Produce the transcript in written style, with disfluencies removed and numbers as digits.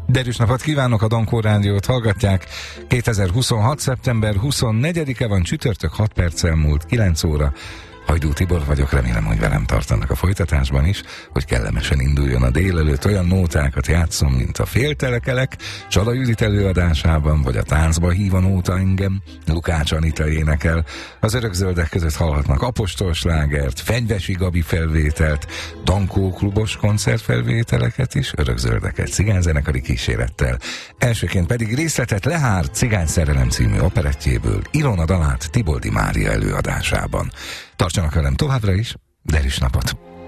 Derűs napot kívánok, a Dankó Rádiót hallgatják. 2026. szeptember 24-e van, csütörtök, 6 perccel múlt 9 óra. Hajdú Tibor vagyok, remélem, hogy velem tartanak a folytatásban is, hogy kellemesen induljon a délelőtt, olyan nótákat játszom, mint a Féltelekelek, Csala Judit előadásában, vagy a Táncba hív a nóta engem, Lukács Anita énekel. Az Örökzöldek között hallhatnak apostolslágert, Fenyvesi Gabi felvételt, Dankó klubos koncertfelvételeket is, Örökzöldeket cigányzenekari kísérettel. Elsőként pedig részletet Lehár Cigány szerelem című operettjéből, Ilona dalát Tiboldi Mária előadásában. Tartsanak velem továbbra is, derűs napot!